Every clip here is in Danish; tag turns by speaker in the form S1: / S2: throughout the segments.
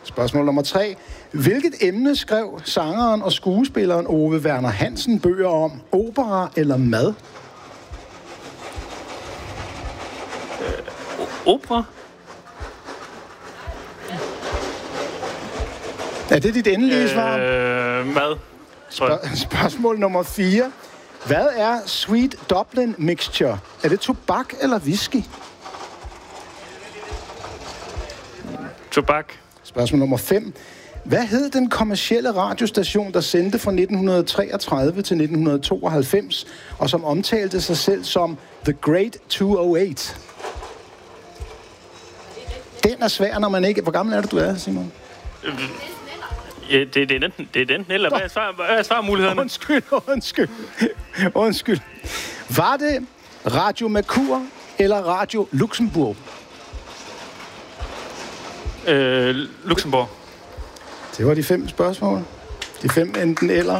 S1: Spørgsmål nummer 3. Hvilket emne skrev sangeren og skuespilleren Ove Werner Hansen bøger om? Opera eller mad?
S2: Opera?
S1: Er det dit endelige svar?
S2: Mad.
S1: Spørgsmål nummer 4. Hvad er Sweet Dublin Mixture? Er det tobak eller whisky?
S2: Tobak.
S1: Spørgsmål nummer 5. Hvad hed den kommercielle radiostation, der sendte fra 1933 til 1992, og som omtalte sig selv som The Great 208? Den er svær, når man ikke... Hvor gammel er du er, Simon?
S2: Ja, det er den, eller hvad er svarmulighederne?
S1: Undskyld. Var det Radio Mercur eller Radio Luxembourg?
S2: Luxembourg.
S1: Det var de 5 spørgsmål. De 5 enten eller.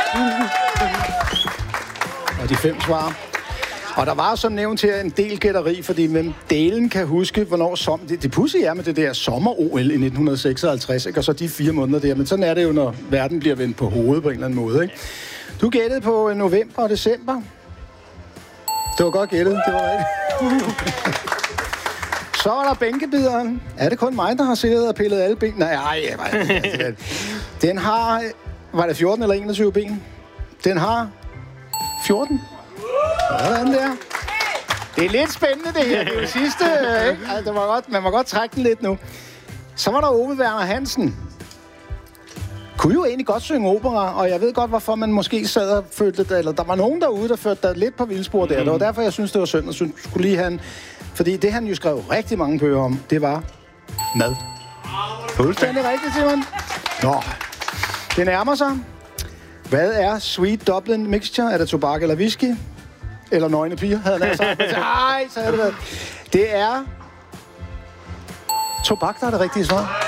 S1: Og de 5 svar. Og der var som nævnt her en del gætteri, fordi hvem delen kan huske, hvornår det pudsige er med det der sommer-OL i 1956, ikke? Og så de 4 måneder der. Men sådan er det jo, når verden bliver vendt på hovedet på en eller anden måde, ikke? Du gættede på november og december. Det var godt gættet. Det var rigtigt. Så er der bænkebideren. Er det kun mig, der har siddet og pillet alle ben? Nej, den har... Var det 14 eller 21 ben? Den har 14. Sådan der. Det er lidt spændende, det her. Det er jo sidste, ikke? Altså, man må godt trække den lidt nu. Så var der Ove Werner Hansen. Kunne jo egentlig godt synge opera, og jeg ved godt, hvorfor man måske sad og følte det, eller der var nogen derude, der førte der lidt på vildspor der. Det var derfor, jeg synes, det var synd, og skulle lige have fordi det, han jo skrev rigtig mange bøger om, det var mad. Fuldstændig rigtigt, Simon. Nå, det nærmer sig. Hvad er Sweet Dublin Mixture? Er det tobak eller whisky? Eller nøgne piger, havde han sagt. Nej, så er det været. Det er tobak, der er det rigtige svar.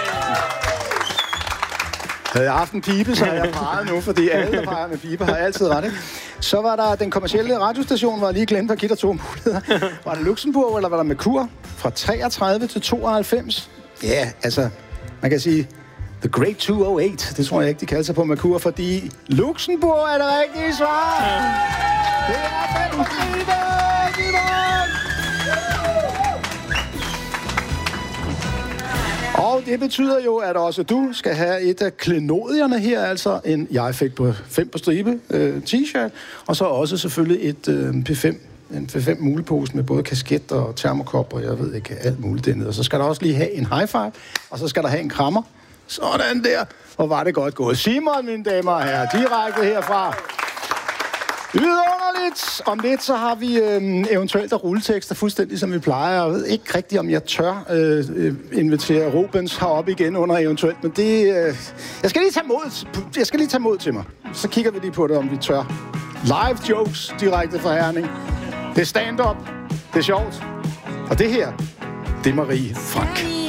S1: Havde jeg haft en pibe, så har jeg peget nu, fordi alle, der peger med pibe, har altid ret, ikke? Så var der den kommercielle radiostation, var lige glemt at give dig 2 muligheder. Var det Luxembourg, eller var der Mercur? Fra 33 til 92? Ja, altså, man kan sige... The Great 208, det tror jeg ikke, de kalder sig på Mercur, fordi Luxembourg er det rigtige svar. Det er den rigtige, Og det betyder jo, at også du skal have et af klenodierne her, altså en jeg fik på 5 på stribe t-shirt, og så også selvfølgelig et en P5 mulepose med både kasket og termokop, og jeg ved ikke, alt muligt dernede. Og så skal der også lige have en high five, og så skal der have en krammer. Sådan der. Og var det godt gået. Simon, mine damer og herrer, direkte herfra. Vidunderligt! Om lidt, så har vi eventuelt af rulletekster, fuldstændig som vi plejer. Jeg ved ikke rigtigt, om jeg tør invitere Rubens herop igen under eventuelt, men det... Jeg skal lige tage mod til mig. Så kigger vi lige på det, om vi tør. Live jokes direkte fra Herning. Det er stand-up. Det er sjovt. Og det her, det er Marie Frank.